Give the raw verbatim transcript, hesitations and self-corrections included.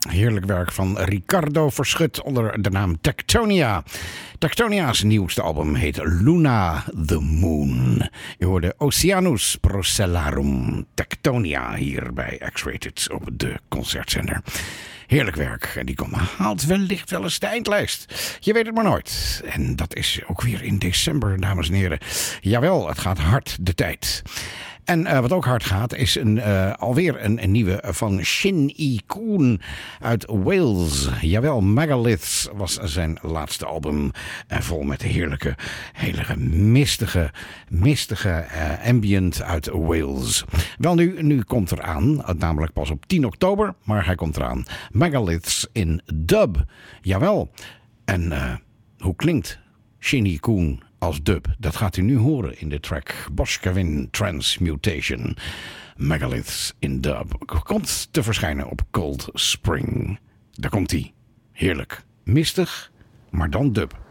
Heerlijk werk van Ricardo Verschut onder de naam Tectonia. Tectonia's nieuwste album heet Luna the Moon. Je hoorde Oceanus Procellarum Tectonia hier bij X-Rated op de concertzender. Heerlijk werk. En die komt, haalt wellicht wel eens de eindlijst. Je weet het maar nooit. En dat is ook weer in december, dames en heren. Jawel, het gaat hard de tijd. En uh, wat ook hard gaat is een, uh, alweer een, een nieuwe van Shin-Yi Koon uit Wales. Jawel, Megaliths was zijn laatste album. Uh, vol met heerlijke, hele mistige, mistige uh, ambient uit Wales. Wel nu, nu komt er aan, namelijk pas op tien oktober, maar hij komt eraan. Megaliths in dub. Jawel. En uh, hoe klinkt Shin-Yi Koon als dub? Dat gaat u nu horen in de track Boschkewin Transmutation. Megaliths in dub. Komt te verschijnen op Cold Spring. Daar komt hij. Heerlijk. Mistig, maar dan dub.